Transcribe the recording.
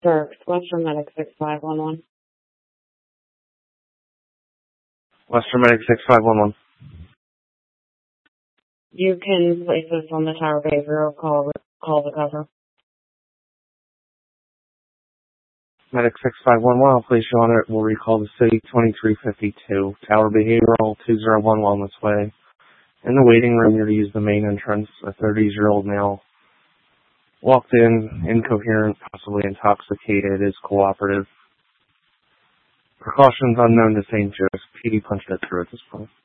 Sir, Western Medic 6511. Western Medic 6511. You can place this on the Tower Behavioral call the cover. Medic 6511, I'll place you on it. We'll recall the city 2352. Tower Behavioral 2011 Wellness Way. In the waiting room, you're to use the main entrance. A 30-year-old male walked in, incoherent, possibly intoxicated, is cooperative. Precautions unknown to St. Joe's. PD punched it through at this point.